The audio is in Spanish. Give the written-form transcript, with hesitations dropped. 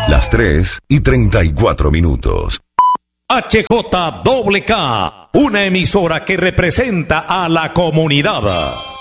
Las 3:34. HJWK, una emisora que representa a la comunidad.